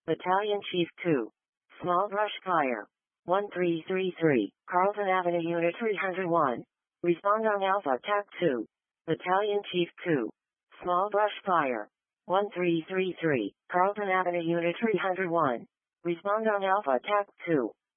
Battalion Chief 2. Small brush fire. 1333, Carlton Avenue Unit 301. Respond on Alpha TAC 2. Battalion Chief 2. Small brush fire. 1333, Carlton Avenue Unit 301. Respond on Alpha TAC 2.